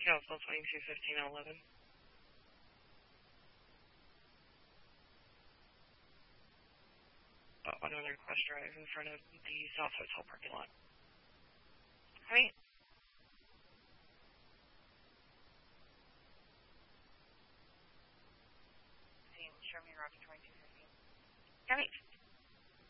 Council 221511. Another request drive in front of the South Hotel parking lot. Hi. Show me Rocky 2215. Hi.